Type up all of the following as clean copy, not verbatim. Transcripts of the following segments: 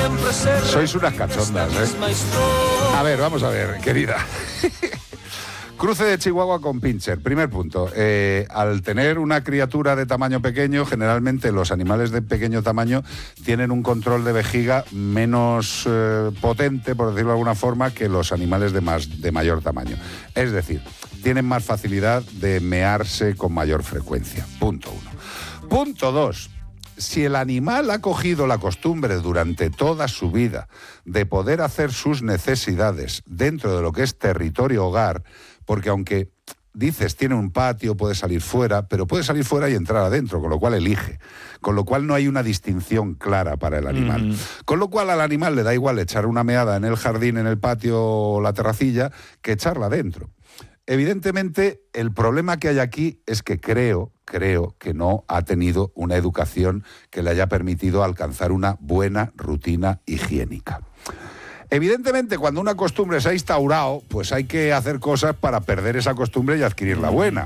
Sois unas cachondas, ¿eh? A ver, vamos a ver, querida. Cruce de Chihuahua con Pinscher. Primer punto. Al tener una criatura de tamaño pequeño, generalmente los animales de pequeño tamaño tienen un control de vejiga menos potente, por decirlo de alguna forma, que los animales de mayor tamaño. Es decir, tienen más facilidad de mearse con mayor frecuencia. Punto 1. Punto 2. Si el animal ha cogido la costumbre durante toda su vida de poder hacer sus necesidades dentro de lo que es territorio hogar, porque aunque dices tiene un patio, puede salir fuera, pero puede salir fuera y entrar adentro, con lo cual elige, con lo cual no hay una distinción clara para el animal. Con lo cual al animal le da igual echar una meada en el jardín, en el patio o la terracilla, que echarla dentro. Evidentemente, el problema que hay aquí es que creo que no ha tenido una educación que le haya permitido alcanzar una buena rutina higiénica. Evidentemente, cuando una costumbre se ha instaurado, pues hay que hacer cosas para perder esa costumbre y adquirir la buena.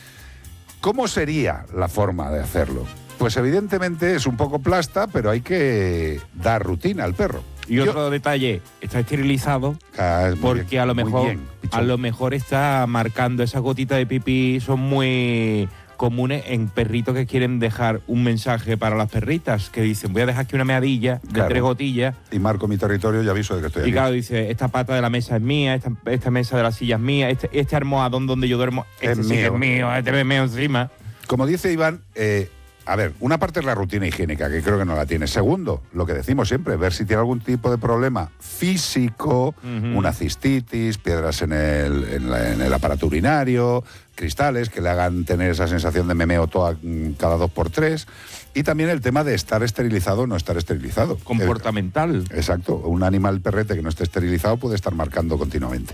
¿Cómo sería la forma de hacerlo? Pues evidentemente es un poco plasta, pero hay que dar rutina al perro. Y otro detalle, está esterilizado porque a lo mejor está marcando esas gotitas de pipí, son muy comunes en perritos que quieren dejar un mensaje para las perritas, que dicen, voy a dejar aquí una meadilla de 3 gotillas. Y marco mi territorio y aviso de que estoy aquí. Y claro, dice, esta pata de la mesa es mía, esta mesa de la silla es mía, este almohadón donde yo duermo, es mío, este me meo encima. Como dice Iván, a ver, una parte es la rutina higiénica, que creo que no la tiene. Segundo, lo que decimos siempre, ver si tiene algún tipo de problema físico, una cistitis, piedras en el aparato urinario, cristales que le hagan tener esa sensación de memeo cada 2x3. Y también el tema de estar esterilizado o no estar esterilizado. Comportamental. Exacto. Un animal perrete que no esté esterilizado puede estar marcando continuamente.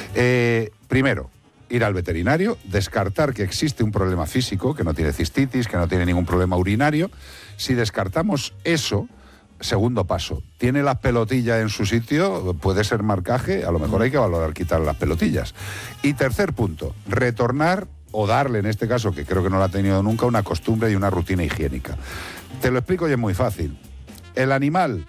Primero, ir al veterinario, descartar que existe un problema físico, que no tiene cistitis, que no tiene ningún problema urinario. Si descartamos eso, segundo paso, ¿tiene las pelotillas en su sitio? Puede ser marcaje, a lo mejor hay que valorar quitar las pelotillas. Y tercer punto, retornar o darle, en este caso, que creo que no lo ha tenido nunca, una costumbre y una rutina higiénica. Te lo explico y es muy fácil. El animal,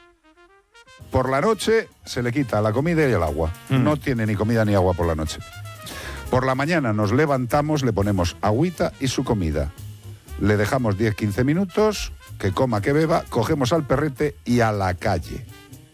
por la noche, se le quita la comida y el agua. No tiene ni comida ni agua por la noche. Por la mañana nos levantamos, le ponemos agüita y su comida. Le dejamos 10-15 minutos, que coma, que beba, cogemos al perrete y a la calle.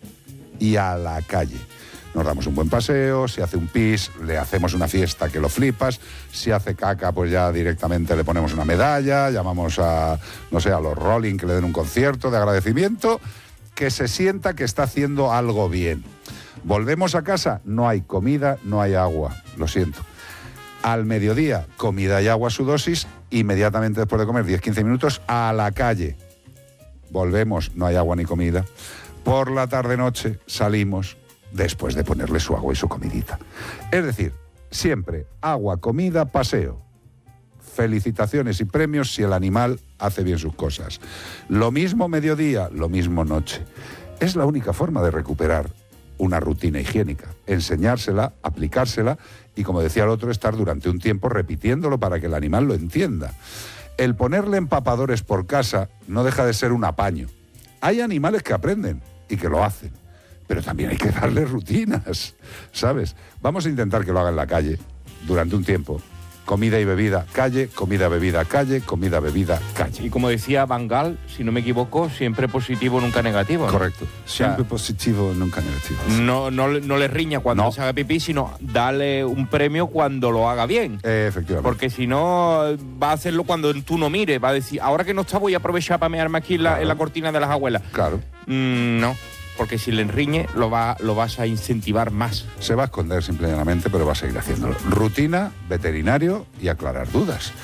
Y a la calle. Nos damos un buen paseo, si hace un pis, le hacemos una fiesta que lo flipas, si hace caca, pues ya directamente le ponemos una medalla, llamamos a, no sé, a los Rolling que le den un concierto de agradecimiento, que se sienta que está haciendo algo bien. Volvemos a casa, no hay comida, no hay agua, lo siento. Al mediodía, comida y agua su dosis, inmediatamente después de comer 10-15 minutos, a la calle. Volvemos, no hay agua ni comida. Por la tarde-noche salimos, después de ponerle su agua y su comidita. Es decir, siempre agua, comida, paseo. Felicitaciones y premios si el animal hace bien sus cosas. Lo mismo mediodía, lo mismo noche. Es la única forma de recuperar una rutina higiénica, enseñársela, aplicársela y, como decía el otro, estar durante un tiempo repitiéndolo para que el animal lo entienda. El ponerle empapadores por casa no deja de ser un apaño. Hay animales que aprenden y que lo hacen, pero también hay que darle rutinas, ¿sabes? Vamos a intentar que lo haga en la calle durante un tiempo. Comida y bebida, calle, comida, bebida, calle, comida, bebida, calle. Y como decía Van Gaal, si no me equivoco, siempre positivo, nunca negativo, ¿no? Correcto. Siempre positivo, nunca negativo. No le riña cuando se haga pipí, sino dale un premio cuando lo haga bien. Efectivamente. Porque si no, va a hacerlo cuando tú no mires. Va a decir, ahora que no está, voy a aprovechar para mearme aquí en la cortina de las abuelas. Claro. No. Porque si le enriñe, lo vas a incentivar más. Se va a esconder simplemente, pero va a seguir haciéndolo. Rutina, veterinario y aclarar dudas.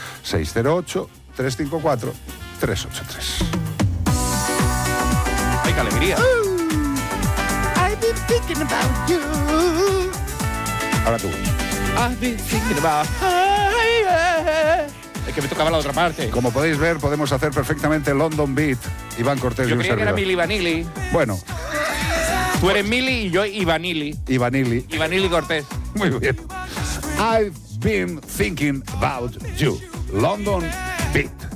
608-354-383. ¡Ay, qué alegría! I've been thinking about you. Ahora tú. I've been thinking about... Es que me tocaba la otra parte. Como podéis ver, podemos hacer perfectamente London Beat. Iván Cortés y un servidor. Yo creía que era Mili Vanilli. Bueno. Tú eres Mili y yo Ivanili. Ivanili. Ivanili Cortés. Muy bien. I've been thinking about you. London Beat.